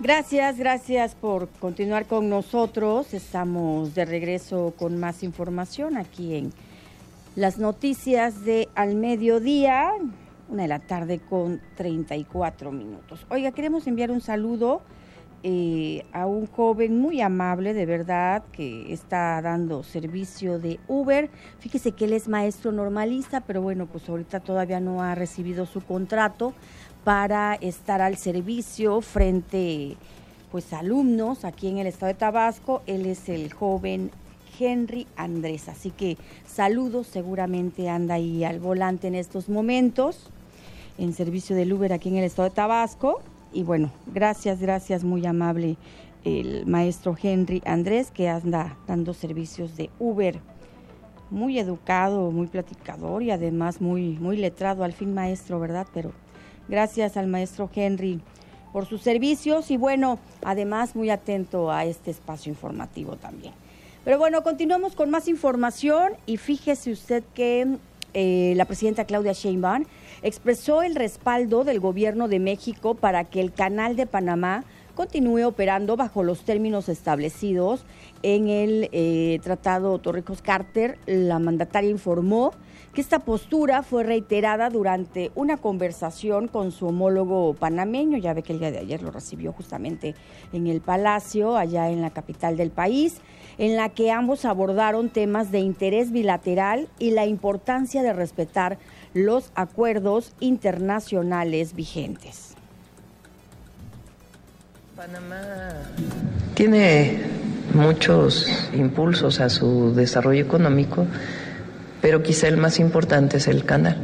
Gracias por continuar con nosotros. Estamos de regreso con más información aquí en las noticias de Al Mediodía, 1:00 con 34 minutos. Oiga, queremos enviar un saludo a un joven muy amable, de verdad, que está dando servicio de Uber. Fíjese que él es maestro normalista, pero bueno, pues ahorita todavía no ha recibido su contrato para estar al servicio frente pues a alumnos aquí en el estado de Tabasco. Él es el joven Henry Andrés, así que saludos, seguramente anda ahí al volante en estos momentos en servicio del Uber aquí en el estado de Tabasco. Y bueno, gracias, muy amable el maestro Henry Andrés, que anda dando servicios de Uber. Muy educado, muy platicador y además muy letrado, al fin maestro, ¿verdad? Pero gracias al maestro Henry por sus servicios y bueno, además muy atento a este espacio informativo también. Pero bueno, continuamos con más información y fíjese usted que la presidenta Claudia Sheinbaum expresó el respaldo del gobierno de México para que el Canal de Panamá continúe operando bajo los términos establecidos en el Tratado Torrijos-Carter. La mandataria informó que esta postura fue reiterada durante una conversación con su homólogo panameño. Ya ve que el día de ayer lo recibió justamente en el Palacio, allá en la capital del país, en la que ambos abordaron temas de interés bilateral y la importancia de respetar los acuerdos internacionales vigentes. Panamá tiene muchos impulsos a su desarrollo económico, pero quizá el más importante es el canal.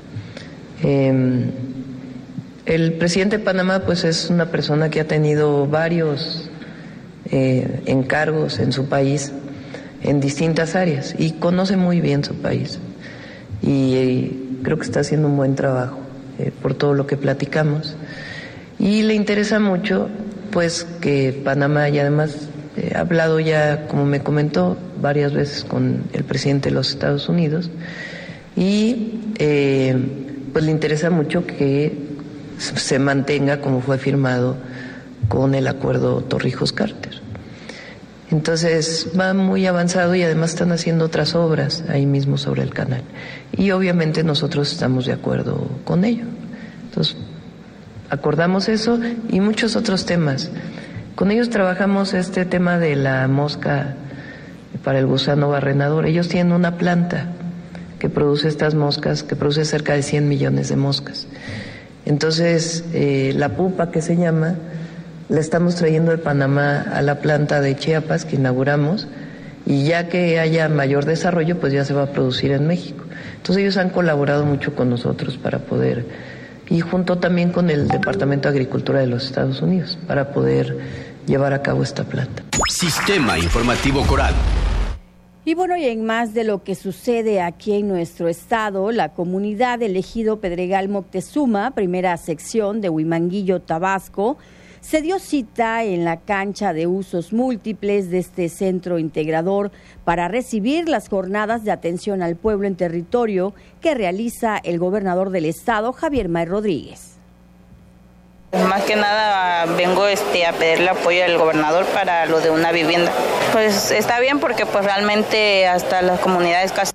El presidente de Panamá pues es una persona que ha tenido varios encargos en su país en distintas áreas y conoce muy bien su país y creo que está haciendo un buen trabajo por todo lo que platicamos y le interesa mucho pues que Panamá, y además he hablado ya, como me comentó, varias veces con el presidente de los Estados Unidos y pues le interesa mucho que se mantenga como fue firmado con el acuerdo Torrijos-Carter. Entonces va muy avanzado y además están haciendo otras obras ahí mismo sobre el canal y obviamente nosotros estamos de acuerdo con ello. Entonces acordamos eso y muchos otros temas. Con ellos trabajamos este tema de la mosca para el gusano barrenador. Ellos tienen una planta que produce estas moscas, que produce cerca de 100 millones de moscas. Entonces la pupa, que se llama, la estamos trayendo de Panamá a la planta de Chiapas que inauguramos y ya que haya mayor desarrollo pues ya se va a producir en México. Entonces ellos han colaborado mucho con nosotros para poder, y junto también con el Departamento de Agricultura de los Estados Unidos, para poder llevar a cabo esta planta. Sistema Informativo Coral. Y bueno, y en más de lo que sucede aquí en nuestro estado, la comunidad del ejido Pedregal Moctezuma, primera sección de Huimanguillo, Tabasco, se dio cita en la cancha de usos múltiples de este centro integrador para recibir las jornadas de atención al pueblo en territorio que realiza el gobernador del estado, Javier May Rodríguez. Más que nada vengo a pedirle apoyo al gobernador para lo de una vivienda. Pues está bien porque pues realmente hasta las comunidades casi.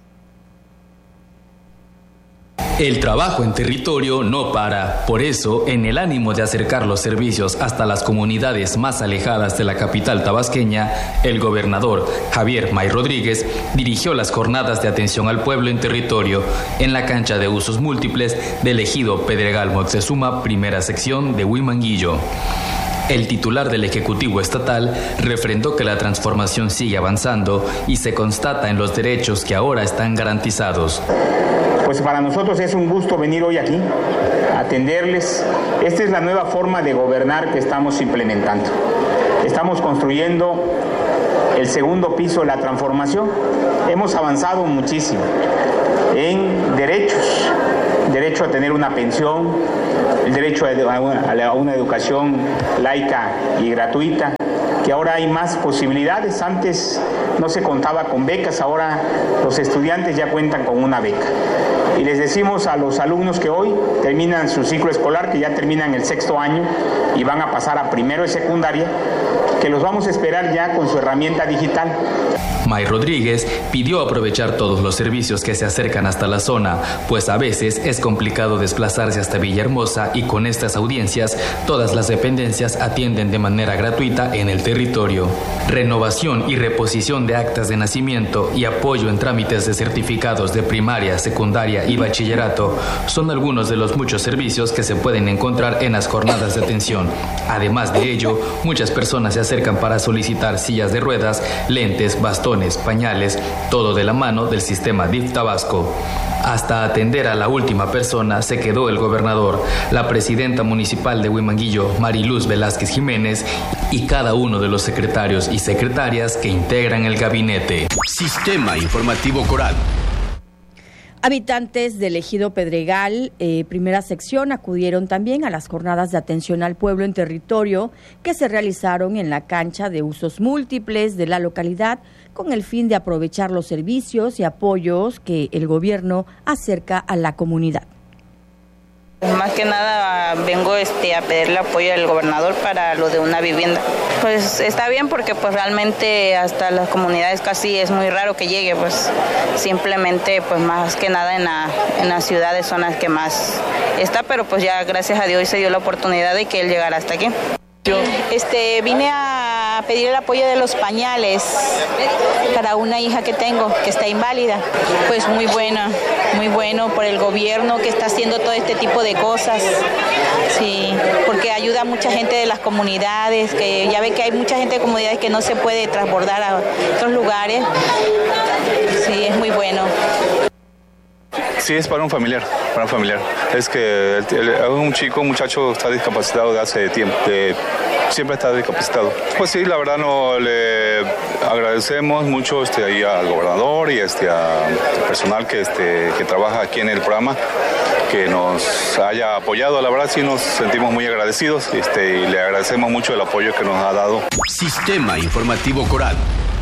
El trabajo en territorio no para. Por eso, en el ánimo de acercar los servicios hasta las comunidades más alejadas de la capital tabasqueña, el gobernador Javier May Rodríguez dirigió las jornadas de atención al pueblo en territorio en la cancha de usos múltiples del ejido Pedregal Moctezuma, primera sección de Huimanguillo. El titular del Ejecutivo Estatal refrendó que la transformación sigue avanzando y se constata en los derechos que ahora están garantizados. Pues para nosotros es un gusto venir hoy aquí a atenderles. Esta es la nueva forma de gobernar que estamos implementando. Estamos construyendo el segundo piso de la transformación. Hemos avanzado muchísimo en derechos, derecho a tener una pensión, el derecho a una educación laica y gratuita, que ahora hay más posibilidades. Antes no se contaba con becas, ahora los estudiantes ya cuentan con una beca. Y les decimos a los alumnos que hoy terminan su ciclo escolar, que ya terminan el 6º año y van a pasar a 1º de secundaria, que los vamos a esperar ya con su herramienta digital. May Rodríguez pidió aprovechar todos los servicios que se acercan hasta la zona, pues a veces es complicado desplazarse hasta Villahermosa y con estas audiencias todas las dependencias atienden de manera gratuita en el territorio. Renovación y reposición de actas de nacimiento y apoyo en trámites de certificados de primaria, secundaria y bachillerato son algunos de los muchos servicios que se pueden encontrar en las jornadas de atención. Además de ello, muchas personas se acercan para solicitar sillas de ruedas, lentes, bastones, pañales, todo de la mano del sistema DIF Tabasco. Hasta atender a la última persona se quedó el gobernador, la presidenta municipal de Huimanguillo, Mariluz Velázquez Jiménez, y cada uno de los secretarios y secretarias que integran el gabinete. Sistema Informativo Coral. Habitantes del ejido Pedregal, primera sección, acudieron también a las jornadas de atención al pueblo en territorio que se realizaron en la cancha de usos múltiples de la localidad con el fin de aprovechar los servicios y apoyos que el gobierno acerca a la comunidad. Más que nada vengo a pedirle apoyo al gobernador para lo de una vivienda. Pues está bien porque pues realmente hasta las comunidades casi es muy raro que llegue, pues simplemente pues más que nada en las ciudades son las que más está, pero pues ya gracias a Dios se dio la oportunidad de que él llegara hasta aquí. Vine a pedir el apoyo de los pañales para una hija que tengo que está inválida. Pues muy bueno por el gobierno que está haciendo todo este tipo de cosas. Sí, porque ayuda a mucha gente de las comunidades, que ya ve que hay mucha gente de comunidades que no se puede transbordar a otros lugares. Sí, es muy bueno. Sí, es para un familiar. Es que un muchacho está discapacitado de hace tiempo, siempre está discapacitado. Pues sí, la verdad le agradecemos mucho ahí al gobernador y al personal que trabaja aquí en el programa, que nos haya apoyado. La verdad sí nos sentimos muy agradecidos y le agradecemos mucho el apoyo que nos ha dado. Sistema Informativo Coral.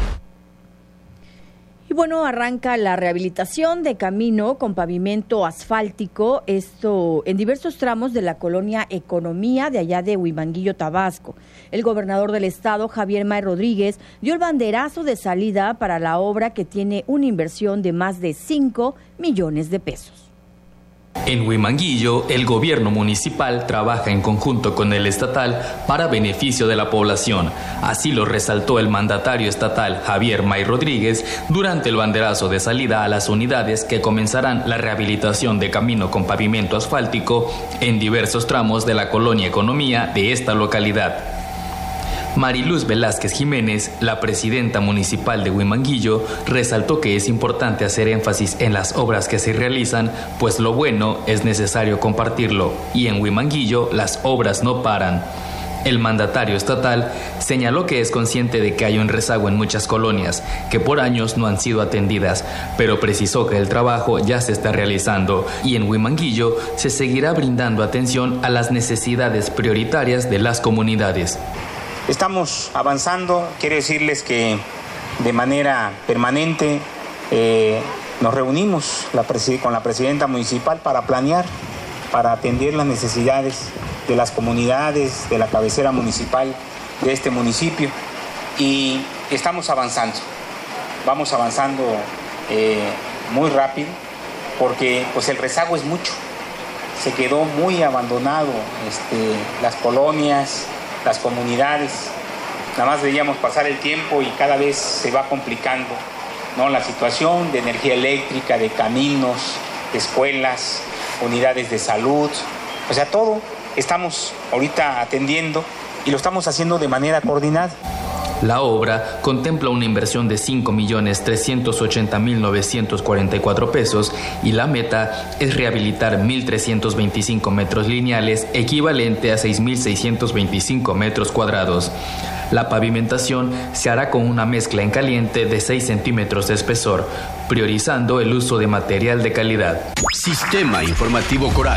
Y bueno, arranca la rehabilitación de camino con pavimento asfáltico, esto en diversos tramos de la colonia Economía de allá de Huimanguillo, Tabasco. El gobernador del estado, Javier May Rodríguez, dio el banderazo de salida para la obra que tiene una inversión de más de 5 millones de pesos. En Huimanguillo, el gobierno municipal trabaja en conjunto con el estatal para beneficio de la población. Así lo resaltó el mandatario estatal Javier May Rodríguez durante el banderazo de salida a las unidades que comenzarán la rehabilitación de camino con pavimento asfáltico en diversos tramos de la colonia Economía de esta localidad. Mariluz Velázquez Jiménez, la presidenta municipal de Huimanguillo, resaltó que es importante hacer énfasis en las obras que se realizan, pues lo bueno es necesario compartirlo, y en Huimanguillo las obras no paran. El mandatario estatal señaló que es consciente de que hay un rezago en muchas colonias, que por años no han sido atendidas, pero precisó que el trabajo ya se está realizando y en Huimanguillo se seguirá brindando atención a las necesidades prioritarias de las comunidades. Estamos avanzando, quiero decirles que de manera permanente nos reunimos con la presidenta municipal para planear, para atender las necesidades de las comunidades, de la cabecera municipal de este municipio, y estamos avanzando. Vamos avanzando muy rápido porque pues el rezago es mucho. Se quedó muy abandonado las colonias, las comunidades. Nada más veíamos pasar el tiempo y cada vez se va complicando, ¿no? La situación de energía eléctrica, de caminos, de escuelas, unidades de salud, o sea, todo estamos ahorita atendiendo y lo estamos haciendo de manera coordinada. La obra contempla una inversión de 5.380.944 pesos y la meta es rehabilitar 1.325 metros lineales, equivalente a 6.625 metros cuadrados. La pavimentación se hará con una mezcla en caliente de 6 centímetros de espesor, priorizando el uso de material de calidad. Sistema Informativo Coral.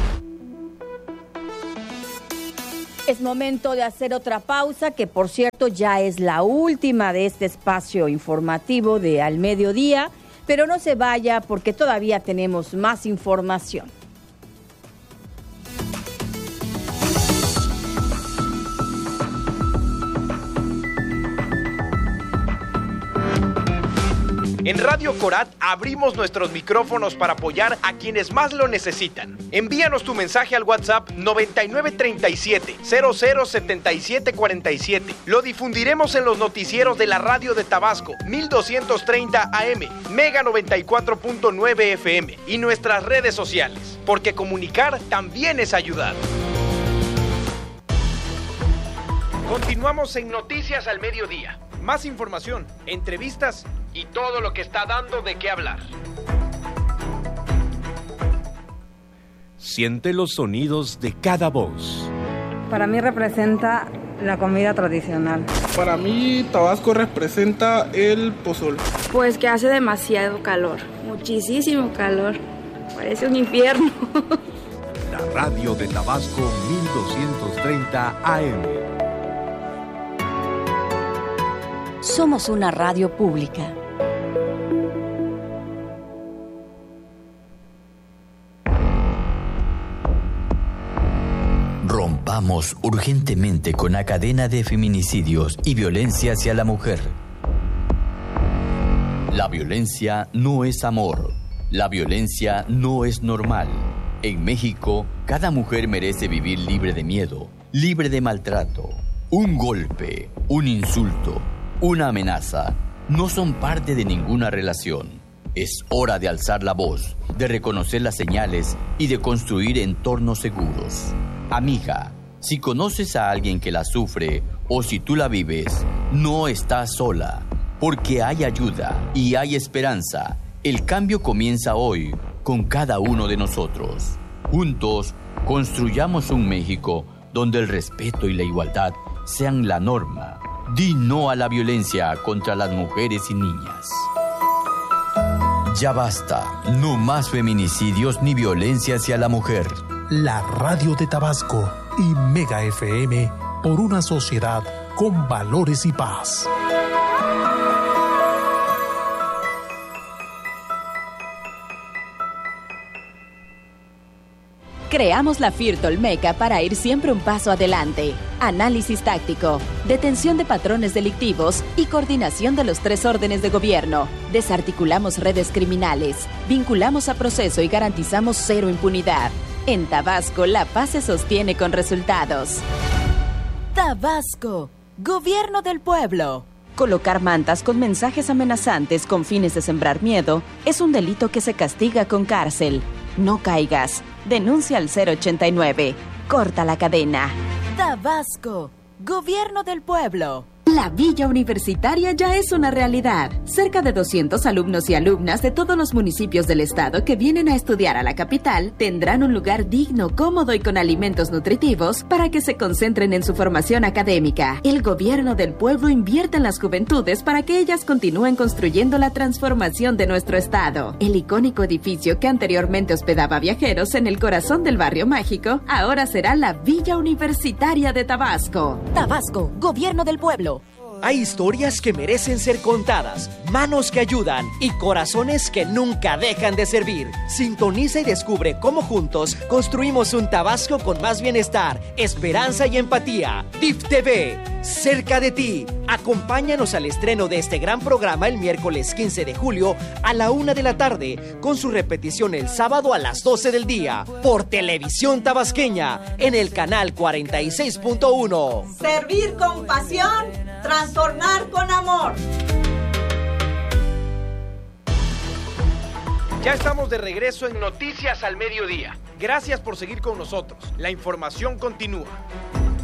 Es momento de hacer otra pausa, que por cierto ya es la última de este espacio informativo de Al Mediodía. Pero no se vaya porque todavía tenemos más información. En Radio Corat abrimos nuestros micrófonos para apoyar a quienes más lo necesitan. Envíanos tu mensaje al WhatsApp 9937-007747. Lo difundiremos en los noticieros de la radio de Tabasco, 1230 AM, Mega 94.9 FM y nuestras redes sociales, porque comunicar también es ayudar. Continuamos en Noticias al Mediodía. Más información, entrevistas y todo lo que está dando de qué hablar. Siente los sonidos de cada voz. Para mí representa la comida tradicional. Para mí Tabasco representa el pozole. Pues que hace demasiado calor, muchísimo calor. Parece un infierno. La radio de Tabasco 1230 AM. Somos una radio pública. Rompamos urgentemente con la cadena de feminicidios y violencia hacia la mujer. La violencia no es amor. La violencia no es normal. En México, cada mujer merece vivir libre de miedo, libre de maltrato. Un golpe, un insulto, una amenaza no son parte de ninguna relación. Es hora de alzar la voz, de reconocer las señales y de construir entornos seguros. Amiga, si conoces a alguien que la sufre o si tú la vives, no estás sola, porque hay ayuda y hay esperanza. El cambio comienza hoy con cada uno de nosotros. Juntos, construyamos un México donde el respeto y la igualdad sean la norma. Di no a la violencia contra las mujeres y niñas. Ya basta, no más feminicidios ni violencia hacia la mujer. La radio de Tabasco y Mega FM por una sociedad con valores y paz. Creamos la FIRT Olmeca para ir siempre un paso adelante. Análisis táctico, detención de patrones delictivos y coordinación de los 3 órdenes de gobierno. Desarticulamos redes criminales, vinculamos a proceso y garantizamos 0 impunidad. En Tabasco, la paz se sostiene con resultados. Tabasco, Gobierno del Pueblo. Colocar mantas con mensajes amenazantes con fines de sembrar miedo es un delito que se castiga con cárcel. No caigas. Denuncia al 089. Corta la cadena. Tabasco, Gobierno del Pueblo. La Villa Universitaria ya es una realidad. Cerca de 200 alumnos y alumnas de todos los municipios del estado que vienen a estudiar a la capital tendrán un lugar digno, cómodo y con alimentos nutritivos para que se concentren en su formación académica. El Gobierno del Pueblo invierte en las juventudes para que ellas continúen construyendo la transformación de nuestro estado. El icónico edificio que anteriormente hospedaba viajeros en el corazón del Barrio Mágico ahora será la Villa Universitaria de Tabasco. Tabasco, Gobierno del Pueblo. Hay historias que merecen ser contadas, manos que ayudan y corazones que nunca dejan de servir. Sintoniza y descubre cómo juntos construimos un Tabasco con más bienestar, esperanza y empatía. DIF TV, cerca de ti. Acompáñanos al estreno de este gran programa el miércoles 15 de julio a la 1 de la tarde, con su repetición el sábado a las 12 del día, por Televisión Tabasqueña, en el canal 46.1. Servir con pasión, transformar con amor. Ya estamos de regreso en Noticias al Mediodía. Gracias por seguir con nosotros. La información continúa.